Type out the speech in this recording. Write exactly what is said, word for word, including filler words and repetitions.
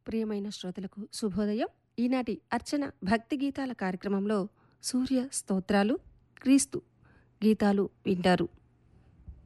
ప్రియమైన శ్రోతలకు శుభోదయం. ఈనాటి అర్చన భక్తి గీతాల కార్యక్రమంలో సూర్య స్తోత్రాలు, క్రీస్తు గీతాలు వింటారు.